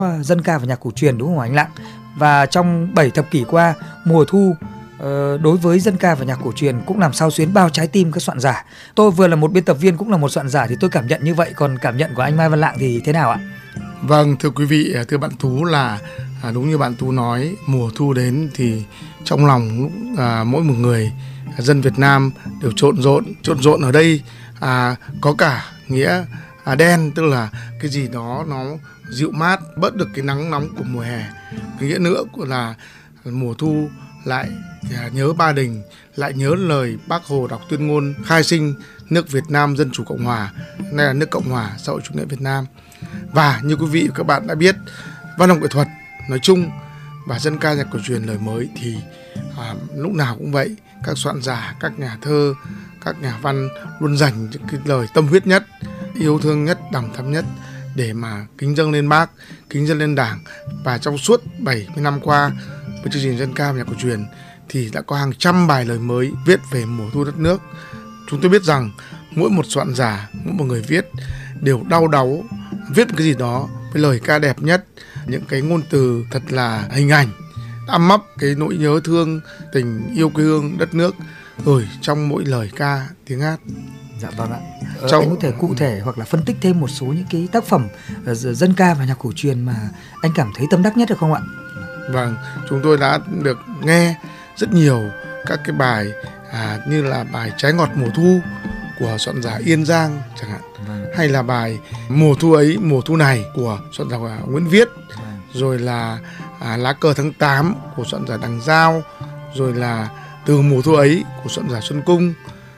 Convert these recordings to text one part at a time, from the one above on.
dân ca và nhạc cổ truyền, đúng không anh Lạng? Và trong 7 thập kỷ qua, mùa thu đối với dân ca và nhạc cổ truyền cũng làm xao xuyến bao trái tim các soạn giả. Tôi vừa là một biên tập viên cũng là một soạn giả thì tôi cảm nhận như vậy, còn cảm nhận của anh Mai Văn Lạng thì thế nào ạ? Vâng, thưa quý vị, thưa bạn Tú, là đúng như bạn Tú nói, mùa thu đến thì trong lòng mỗi một người dân Việt Nam đều trộn rộn ở đây có cả nghĩa đen, tức là cái gì đó nó dịu mát, bớt được cái nắng nóng của mùa hè. Cái nghĩa nữa là mùa thu lại nhớ Ba Đình, lại nhớ lời Bác Hồ đọc tuyên ngôn khai sinh nước Việt Nam Dân Chủ Cộng Hòa, nay là nước Cộng Hòa Xã hội Chủ nghĩa Việt Nam. Và như quý vị và các bạn đã biết, văn học nghệ thuật nói chung và dân ca nhạc cổ truyền lời mới thì lúc nào cũng vậy, các soạn giả, các nhà thơ, các nhà văn luôn dành những cái lời tâm huyết nhất, yêu thương nhất, đằm thắm nhất để mà kính dâng lên Bác, kính dâng lên Đảng. Và trong suốt 70 năm qua với chương trình dân ca và nhạc cổ truyền thì đã có hàng trăm bài lời mới viết về mùa thu đất nước. Chúng tôi biết rằng mỗi một soạn giả, mỗi một người viết đều đau đáu viết một cái gì đó với lời ca đẹp nhất, những cái ngôn từ thật là hình ảnh, ăm ấp cái nỗi nhớ thương, tình yêu quê hương đất nước gửi trong mỗi lời ca tiếng hát. Dạ vâng ạ. Anh có thể cụ thể hoặc là phân tích thêm một số những cái tác phẩm dân ca và nhạc cổ truyền mà anh cảm thấy tâm đắc nhất được không ạ? Vâng, chúng tôi đã được nghe rất nhiều các cái bài như là bài Trái ngọt mùa thu của soạn giả Yên Giang chẳng hạn, hay là bài Mùa thu ấy, mùa thu này của soạn giả Nguyễn Viết, rồi là Lá cờ tháng 8 của soạn giả Đằng Giao, rồi là Từ mùa thu ấy của soạn giả Xuân Cung.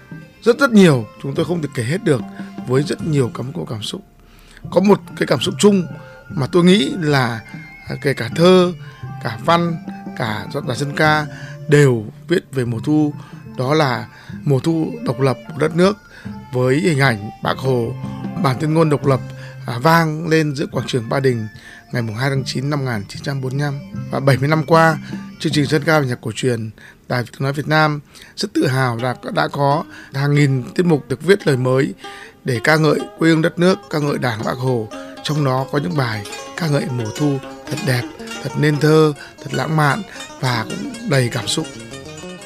Rất nhiều, chúng tôi không thể kể hết được, với rất nhiều cảm xúc. Có một cái cảm xúc chung mà tôi nghĩ là kể cả thơ, cả văn, cả soạn giả dân ca đều viết về mùa thu, đó là mùa thu độc lập của đất nước, với hình ảnh Bác Hồ, bản tuyên ngôn độc lập vang lên giữa quảng trường Ba Đình ngày 2 tháng 9 năm 1945. Và 70 năm qua, chương trình dân ca và nhạc cổ truyền Đài Tiếng nói Việt Nam rất tự hào là đã có hàng nghìn tiết mục được viết lời mới để ca ngợi quê hương đất nước, ca ngợi Đảng, Bác Hồ. Trong đó có những bài ca ngợi mùa thu thật đẹp, thật nên thơ, thật lãng mạn và cũng đầy cảm xúc.